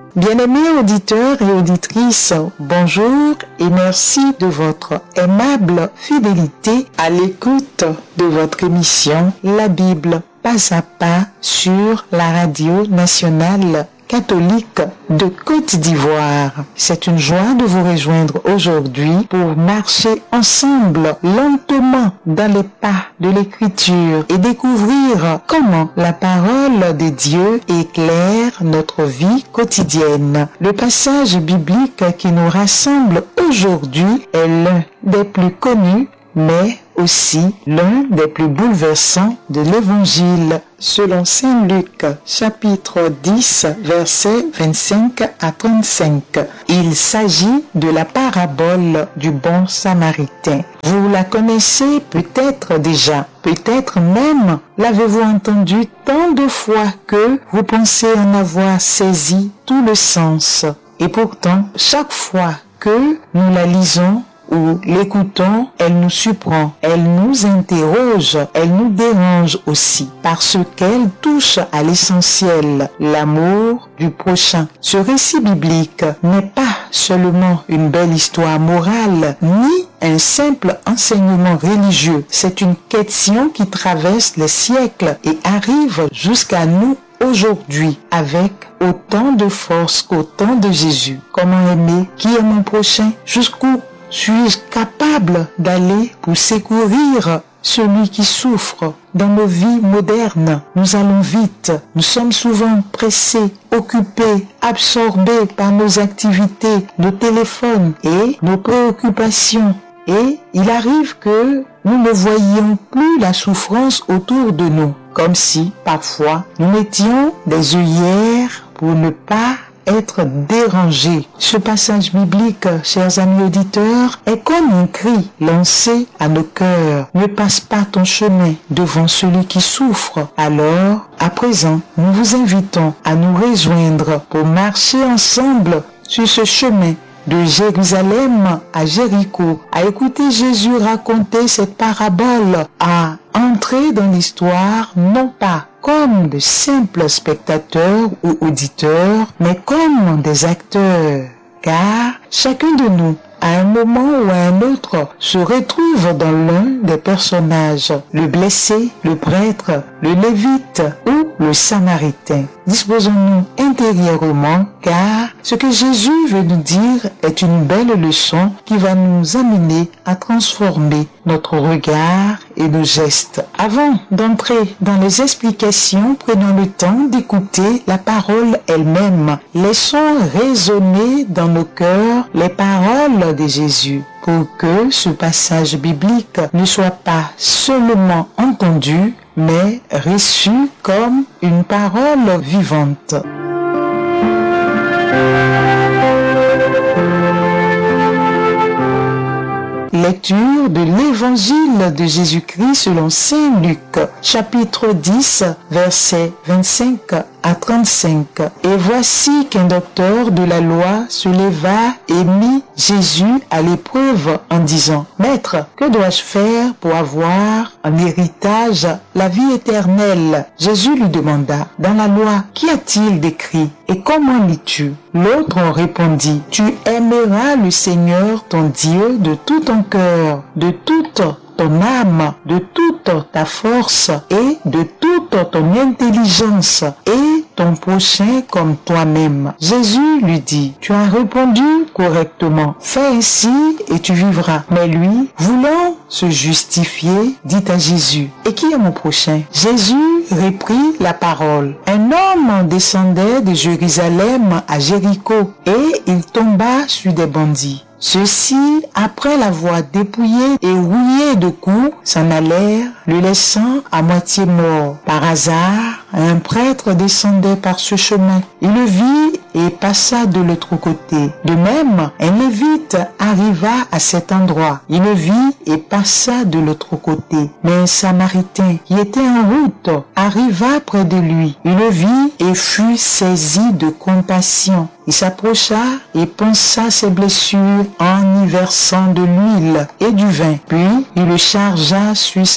Bien-aimés auditeurs et auditrices, bonjour et merci de votre aimable fidélité à l'écoute de votre émission La Bible pas à pas sur la radio nationale catholique de Côte d'Ivoire. C'est une joie de vous rejoindre aujourd'hui pour marcher ensemble lentement dans les pas de l'Écriture et découvrir comment la parole de Dieu éclaire notre vie quotidienne. Le passage biblique qui nous rassemble aujourd'hui est l'un des plus connus, mais aussi l'un des plus bouleversants de l'Évangile, selon Saint Luc, chapitre 10, versets 25 à 35. Il s'agit de la parabole du bon Samaritain. Vous la connaissez peut-être déjà, peut-être même l'avez-vous entendue tant de fois que vous pensez en avoir saisi tout le sens. Et pourtant, chaque fois que nous la lisons, ou l'écoutons, elle nous surprend, elle nous interroge, elle nous dérange aussi, parce qu'elle touche à l'essentiel, l'amour du prochain. Ce récit biblique n'est pas seulement une belle histoire morale, ni un simple enseignement religieux. C'est une question qui traverse les siècles et arrive jusqu'à nous aujourd'hui avec autant de force qu'au temps de Jésus. Comment aimer? Qui est mon prochain? Jusqu'où suis-je capable d'aller pour secourir celui qui souffre? Dans nos vies modernes, nous allons vite, nous sommes souvent pressés, occupés, absorbés par nos activités, nos téléphones et nos préoccupations. Et il arrive que nous ne voyions plus la souffrance autour de nous, comme si parfois nous mettions des œillères pour ne pas être dérangé. Ce passage biblique, chers amis auditeurs, est comme un cri lancé à nos cœurs. Ne passe pas ton chemin devant celui qui souffre. Alors, à présent, nous vous invitons à nous rejoindre pour marcher ensemble sur ce chemin de Jérusalem à Jéricho, à écouter Jésus raconter cette parabole, à entrer dans l'histoire, non pas comme de simples spectateurs ou auditeurs, mais comme des acteurs. Car chacun de nous, à un moment ou à un autre, se retrouve dans l'un des personnages, le blessé, le prêtre, le lévite ou le samaritain. Disposons-nous intérieurement, car ce que Jésus veut nous dire est une belle leçon qui va nous amener à transformer notre regard et nos gestes. Avant d'entrer dans les explications, prenons le temps d'écouter la parole elle-même. Laissons résonner dans nos cœurs les paroles de Jésus pour que ce passage biblique ne soit pas seulement entendu, mais reçu comme une parole vivante. Lecture de l'Évangile de Jésus-Christ selon Saint Luc, chapitre 10, versets 25 à 35. Et voici qu'un docteur de la loi se leva et mit Jésus à l'épreuve en disant: Maître, que dois-je faire pour avoir en héritage la vie éternelle? Jésus lui demanda: Dans la loi, qu'y a-t-il d'écrit et comment lis-tu? L'autre répondit: Tu aimeras le Seigneur ton Dieu de tout ton cœur, de toute ton âme, de toute ta force et de toute ton intelligence, et ton prochain comme toi-même. Jésus lui dit: Tu as répondu correctement, fais ainsi et tu vivras. Mais lui, voulant se justifier, dit à Jésus: Et qui est mon prochain? Jésus reprit la parole. Un homme descendait de Jérusalem à Jéricho et il tomba sur des bandits. Ceux-ci, après l'avoir dépouillé et rouillé de coups, s'en allèrent, le laissant à moitié mort. Par hasard, un prêtre descendait par ce chemin. Il le vit et passa de l'autre côté. De même, un lévite arriva à cet endroit. Il le vit et passa de l'autre côté. Mais un samaritain qui était en route arriva près de lui. Il le vit et fut saisi de compassion. Il s'approcha et pansa ses blessures en y versant de l'huile et du vin. Puis il le chargea sur sa propre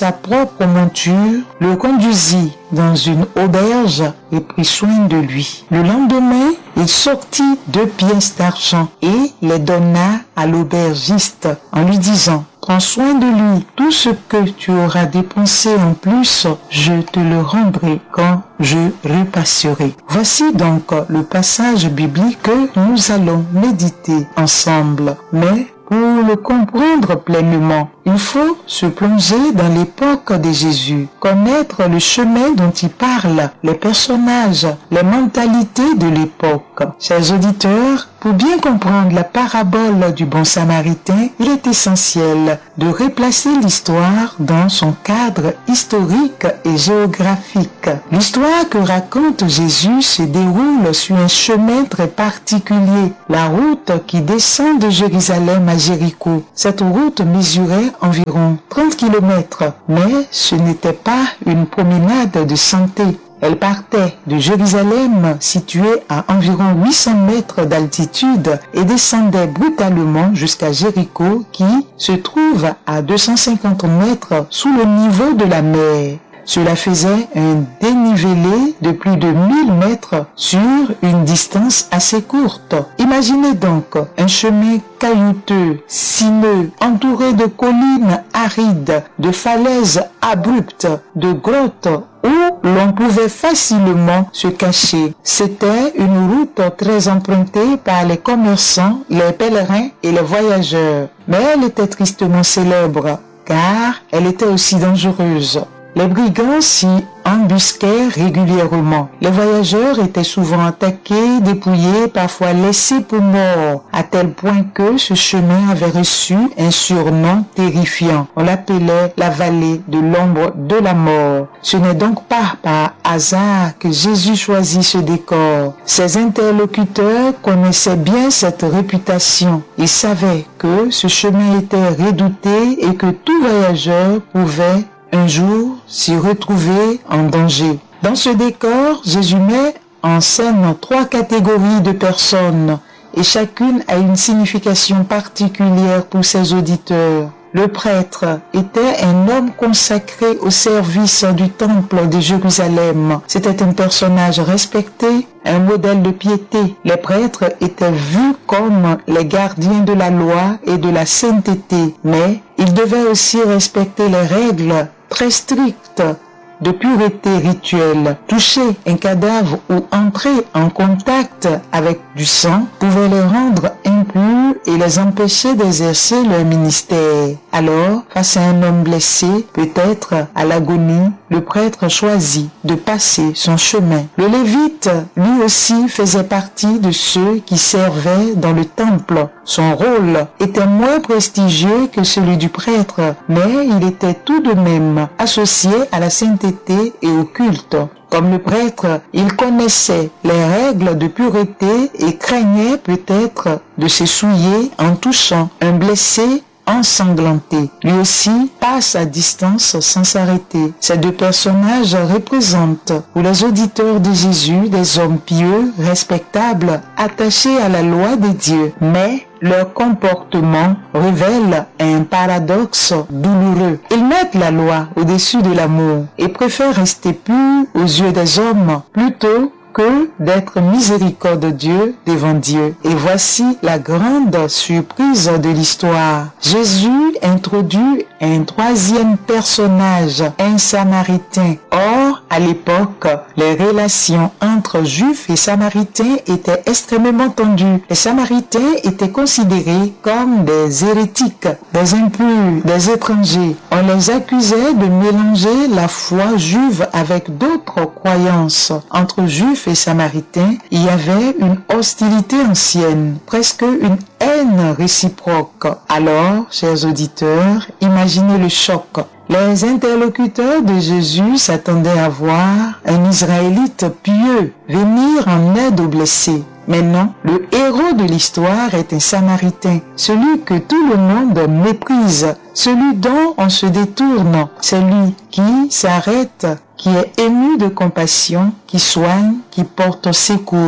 propre monture, le conduisit dans une auberge et prit soin de lui. Le lendemain, il sortit 2 pièces d'argent et les donna à l'aubergiste en lui disant: prends soin de lui, tout ce que tu auras dépensé en plus, je te le rendrai quand je repasserai. Voici donc le passage biblique que nous allons méditer ensemble. Mais pour le comprendre pleinement, il faut se plonger dans l'époque de Jésus, connaître le chemin dont il parle, les personnages, les mentalités de l'époque. Chers auditeurs, pour bien comprendre la parabole du bon samaritain, il est essentiel de replacer l'histoire dans son cadre historique et géographique. L'histoire que raconte Jésus se déroule sur un chemin très particulier, la route qui descend de Jérusalem à Jéricho. Cette route mesurait environ 30 km, mais ce n'était pas une promenade de santé. Elle partait de Jérusalem, située à environ 800 mètres d'altitude, et descendait brutalement jusqu'à Jéricho, qui se trouve à 250 mètres sous le niveau de la mer. Cela faisait un dénivelé de plus de 1000 mètres sur une distance assez courte. Imaginez donc un chemin caillouteux, sinueux, entouré de collines arides, de falaises abruptes, de grottes où l'on pouvait facilement se cacher. C'était une route très empruntée par les commerçants, les pèlerins et les voyageurs. Mais elle était tristement célèbre, car elle était aussi dangereuse. Les brigands s'y embusquaient régulièrement. Les voyageurs étaient souvent attaqués, dépouillés, parfois laissés pour morts, à tel point que ce chemin avait reçu un surnom terrifiant. On l'appelait la vallée de l'ombre de la mort. Ce n'est donc pas par hasard que Jésus choisit ce décor. Ses interlocuteurs connaissaient bien cette réputation. Ils savaient que ce chemin était redouté et que tout voyageur pouvait un jour s'y retrouver en danger. Dans ce décor, Jésus met en scène 3 catégories de personnes et chacune a une signification particulière pour ses auditeurs. Le prêtre était un homme consacré au service du temple de Jérusalem. C'était un personnage respecté, un modèle de piété. Les prêtres étaient vus comme les gardiens de la loi et de la sainteté, mais ils devaient aussi respecter les règles très strictes de pureté rituelle. Toucher un cadavre ou entrer en contact avec du sang pouvait les rendre impurs et les empêcher d'exercer leur ministère. Alors, face à un homme blessé, peut-être à l'agonie, le prêtre choisit de passer son chemin. Le lévite, lui aussi, faisait partie de ceux qui servaient dans le temple. Son rôle était moins prestigieux que celui du prêtre, mais il était tout de même associé à la sainteté et au culte. Comme le prêtre, il connaissait les règles de pureté et craignait peut-être de se souiller en touchant un blessé ensanglanté. Lui aussi passe à distance sans s'arrêter. Ces 2 personnages représentent pour les auditeurs de Jésus des hommes pieux, respectables, attachés à la loi de Dieu. Mais leur comportement révèle un paradoxe douloureux. Ils mettent la loi au-dessus de l'amour et préfèrent rester purs aux yeux des hommes plutôt que d'être miséricordieux devant Dieu. Et voici la grande surprise de l'histoire. Jésus introduit un 3e personnage, un Samaritain. Or, à l'époque, les relations entre Juifs et Samaritains étaient extrêmement tendues. Les Samaritains étaient considérés comme des hérétiques, des impurs, des étrangers. On les accusait de mélanger la foi juive avec d'autres croyances. Entre Juifs et Samaritains, il y avait une hostilité ancienne, presque une haine réciproque. Alors, chers auditeurs, imaginez le choc. Les interlocuteurs de Jésus s'attendaient à voir un Israélite pieux venir en aide aux blessés. Maintenant, le héros de l'histoire est un Samaritain, celui que tout le monde méprise, celui dont on se détourne, celui qui s'arrête, qui est ému de compassion, qui soigne, qui porte secours.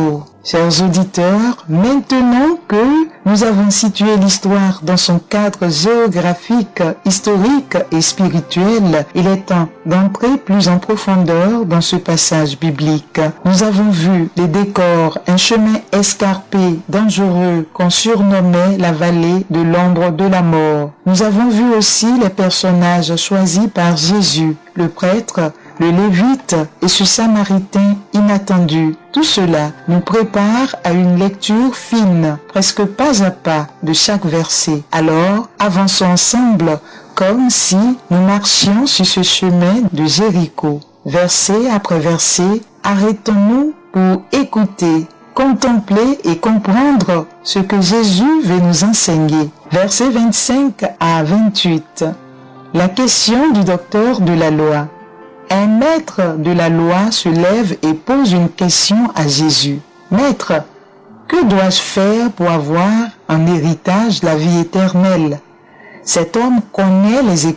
Chers auditeurs, maintenant que nous avons situé l'histoire dans son cadre géographique, historique et spirituel, il est temps d'entrer plus en profondeur dans ce passage biblique. Nous avons vu les décors, un chemin escarpé, dangereux, qu'on surnommait la vallée de l'ombre de la mort. Nous avons vu aussi les personnages choisis par Jésus, le prêtre, le Lévite et ce Samaritain inattendu. Tout cela nous prépare à une lecture fine, presque pas à pas, de chaque verset. Alors, avançons ensemble comme si nous marchions sur ce chemin de Jéricho. Verset après verset, arrêtons-nous pour écouter, contempler et comprendre ce que Jésus veut nous enseigner. Versets 25 à 28. La question du docteur de la loi. Un maître de la loi se lève et pose une question à Jésus. « Maître, que dois-je faire pour avoir en héritage la vie éternelle ?» Cet homme connaît les